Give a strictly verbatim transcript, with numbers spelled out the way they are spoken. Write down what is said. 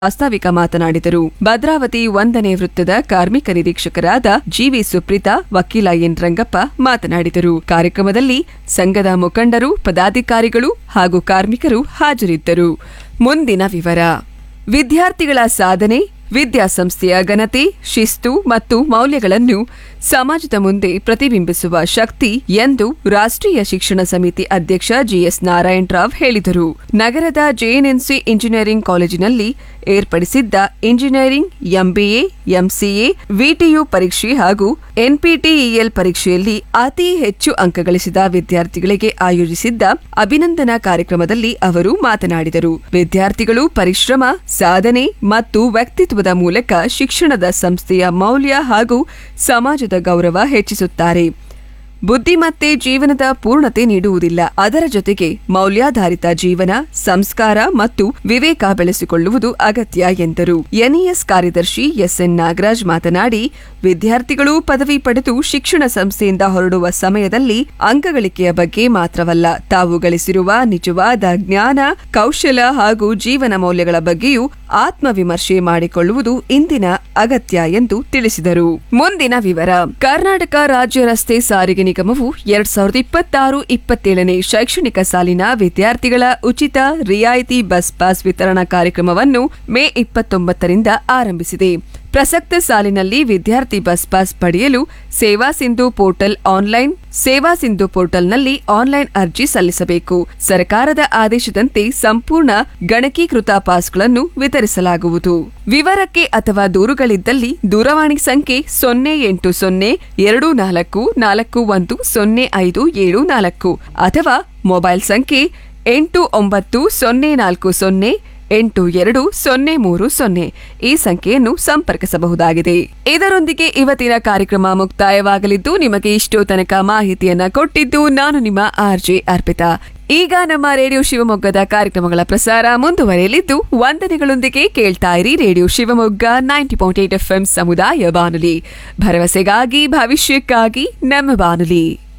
ವಾಸ್ತವಿಕ ಮಾತನಾಡಿದರು. ಭದ್ರಾವತಿ ಒಂದನೇ ವೃತ್ತದ ಕಾರ್ಮಿಕ ನಿರೀಕ್ಷಕರಾದ ಜಿವಿ ಸುಪ್ರೀತಾ, ವಕೀಲ ಎನ್ ರಂಗಪ್ಪ ಮಾತನಾಡಿದರು. ಕಾರ್ಯಕ್ರಮದಲ್ಲಿ ಸಂಘದ ಮುಖಂಡರು, ಪದಾಧಿಕಾರಿಗಳು ಹಾಗೂ ಕಾರ್ಮಿಕರು ಹಾಜರಿದ್ದರು. ಮುಂದಿನ ವಿವರ. ವಿದ್ಯಾರ್ಥಿಗಳ ಸಾಧನೆ, ವಿದ್ಯಾಸಂಸ್ಥೆಯ ಘನತೆ, ಶಿಸ್ತು ಮತ್ತು ಮೌಲ್ಯಗಳನ್ನು ಸಮಾಜದ ಮುಂದೆ ಪ್ರತಿಬಿಂಬಿಸುವ ಶಕ್ತಿ ಎಂದು ರಾಷ್ಟ್ರೀಯ ಶಿಕ್ಷಣ ಸಮಿತಿ ಅಧ್ಯಕ್ಷ ಜಿಎಸ್ ನಾರಾಯಣರಾವ್ ಹೇಳಿದರು. ನಗರದ ಜೆಎನ್ಎನ್ಸಿ ಇಂಜಿನಿಯರಿಂಗ್ ಕಾಲೇಜಿನಲ್ಲಿ ಏರ್ಪಡಿಸಿದ್ದ ಇಂಜಿನಿಯರಿಂಗ್, ಎಂಬಿಎ, ಎಂಸಿಎ, ವಿಟಿಯು ಪರೀಕ್ಷೆ ಹಾಗೂ ಎನ್ಪಿಟಿಇಎಲ್ ಪರೀಕ್ಷೆಯಲ್ಲಿ ಅತಿ ಹೆಚ್ಚು ಅಂಕ ಗಳಿಸಿದ ವಿದ್ಯಾರ್ಥಿಗಳಿಗೆ ಆಯೋಜಿಸಿದ್ದ ಅಭಿನಂದನಾ ಕಾರ್ಯಕ್ರಮದಲ್ಲಿ ಅವರು ಮಾತನಾಡಿದರು. ವಿದ್ಯಾರ್ಥಿಗಳು ಪರಿಶ್ರಮ, ಸಾಧನೆ ಮತ್ತು ವ್ಯಕ್ತಿತ್ವದ ಮೂಲಕ ಶಿಕ್ಷಣದ ಸಂಸ್ಥೆಯ ಮೌಲ್ಯ ಹಾಗೂ ಸಮಾಜದ ಗೌರವ ಹೆಚ್ಚಿಸುತ್ತಾರೆ. ಬುದ್ಧಿಮತ್ತೆ ಜೀವನದ ಪೂರ್ಣತೆ ನೀಡುವುದಿಲ್ಲ, ಅದರ ಜೊತೆಗೆ ಮೌಲ್ಯಾಧಾರಿತ ಜೀವನ, ಸಂಸ್ಕಾರ ಮತ್ತು ವಿವೇಕ ಬೆಳೆಸಿಕೊಳ್ಳುವುದು ಅಗತ್ಯ ಎಂದರು. ಎನ್ಇಎಸ್ ಕಾರ್ಯದರ್ಶಿ ಎಸ್ಎನ್ ನಾಗರಾಜ್ ಮಾತನಾಡಿ, ವಿದ್ಯಾರ್ಥಿಗಳು ಪದವಿ ಪಡೆದು ಶಿಕ್ಷಣ ಸಂಸ್ಥೆಯಿಂದ ಹೊರಡುವ ಸಮಯದಲ್ಲಿ ಅಂಕಗಳಿಕೆಯ ಬಗ್ಗೆ ಮಾತ್ರವಲ್ಲ, ತಾವು ಗಳಿಸಿರುವ ನಿಜವಾದ ಜ್ಞಾನ, ಕೌಶಲ ಹಾಗೂ ಜೀವನ ಮೌಲ್ಯಗಳ ಬಗ್ಗೆಯೂ ಆತ್ಮವಿಮರ್ಶೆ ಮಾಡಿಕೊಳ್ಳುವುದು ಇಂದಿನ ಅಗತ್ಯ ಎಂದು ತಿಳಿಸಿದರು. ಮುಂದಿನ ವಿವರ. ಕರ್ನಾಟಕ ರಾಜ್ಯ ರಸ್ತೆ ಸಾರಿಗೆ ನಿಗಮವು ಎರಡ್ ಸಾವಿರದ ಇಪ್ಪತ್ತಾರು ಇಪ್ಪತ್ತೇಳನೇ ಶೈಕ್ಷಣಿಕ ಸಾಲಿನ ವಿದ್ಯಾರ್ಥಿಗಳ ಉಚಿತ ರಿಯಾಯಿತಿ ಬಸ್ ಪಾಸ್ ವಿತರಣಾ ಕಾರ್ಯಕ್ರಮವನ್ನು ಮೇ ಇಪ್ಪತ್ತೊಂಬತ್ತರಿಂದ ಆರಂಭಿಸಿದೆ. ಪ್ರಸಕ್ತ ಸಾಲಿನಲ್ಲಿ ವಿದ್ಯಾರ್ಥಿ ಬಸ್ ಪಾಸ್ ಪಡೆಯಲು ಸೇವಾ ಸಿಂಧು ಪೋರ್ಟಲ್ ಆನ್ಲೈನ್ ಸೇವಾ ಸಿಂಧು ಪೋರ್ಟಲ್ನಲ್ಲಿ ಆನ್ಲೈನ್ ಅರ್ಜಿ ಸಲ್ಲಿಸಬೇಕು. ಸರ್ಕಾರದ ಆದೇಶದಂತೆ ಸಂಪೂರ್ಣ ಗಣಕೀಕೃತ ಪಾಸ್ಗಳನ್ನು ವಿತರಿಸಲಾಗುವುದು. ವಿವರಕ್ಕೆ ಅಥವಾ ದೂರುಗಳಿದ್ದಲ್ಲಿ ದೂರವಾಣಿ ಸಂಖ್ಯೆ ಸೊನ್ನೆ ಎಂಟು ಸೊನ್ನೆ ಎರಡು ನಾಲ್ಕು ನಾಲ್ಕು ಒಂದು ಸೊನ್ನೆ ಐದು ಏಳು ನಾಲ್ಕು ಅಥವಾ ಮೊಬೈಲ್ ಸಂಖ್ಯೆ ಎಂಟು ಒಂಬತ್ತು ಸೊನ್ನೆ ನಾಲ್ಕು ಸೊನ್ನೆ ಎಂಟು ಎರಡು ಸೊನ್ನೆ ಮೂರು ಸೊನ್ನೆ ಈ ಸಂಖ್ಯೆಯನ್ನು ಸಂಪರ್ಕಿಸಬಹುದಾಗಿದೆ. ಇದರೊಂದಿಗೆ ಇವತ್ತಿನ ಕಾರ್ಯಕ್ರಮ ಮುಕ್ತಾಯವಾಗಲಿದ್ದು, ನಿಮಗೆ ಇಷ್ಟೋ ತನಕ ಮಾಹಿತಿಯನ್ನ ಕೊಟ್ಟಿದ್ದು ನಾನು ನಿಮ್ಮ ಆರ್ಜೆ ಅರ್ಪಿತಾ. ಈಗ ನಮ್ಮ ರೇಡಿಯೋ ಶಿವಮೊಗ್ಗದ ಕಾರ್ಯಕ್ರಮಗಳ ಪ್ರಸಾರ ಮುಂದುವರೆಯಲಿದ್ದು, ವಂದನೆಗಳೊಂದಿಗೆ ಕೇಳ್ತಾ ಇರಿ radio Shivamogga ninety point eight FM ಸಮುದಾಯ ಬಾನುಲಿ, ಭರವಸೆಗಾಗಿ ಭವಿಷ್ಯಕ್ಕಾಗಿ ನಮ್ಮ ಬಾನುಲಿ.